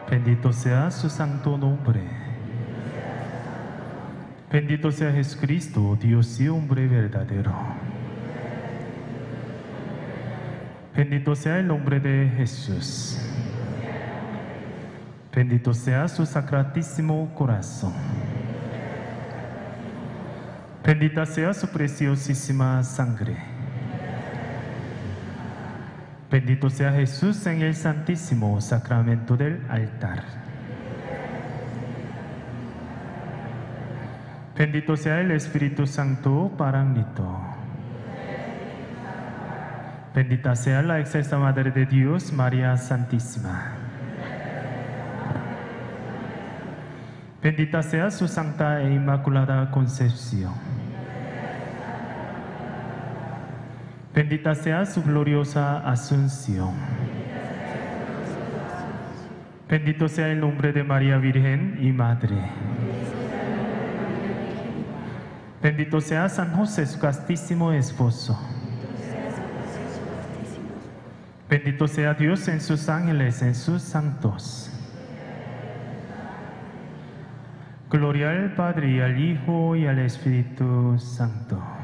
Bendito sea su santo nombre. Bendito sea Jesucristo, Dios y hombre verdadero. Bendito sea el nombre de Jesús. Bendito sea su sacratísimo corazón. Bendita sea su preciosísima sangre. Bendito sea Jesús en el santísimo sacramento del altar. Bendito sea el Espíritu Santo Paráclito. Bendita sea la excelsa Madre de Dios, María Santísima. Bendita sea su santa e inmaculada concepción. Bendita sea su gloriosa asunción. Bendito sea el nombre de María Virgen y Madre. Bendito sea San José, su castísimo esposo. Bendito sea Dios en sus ángeles, en sus santos. Gloria al Padre, y al Hijo, y al Espíritu Santo.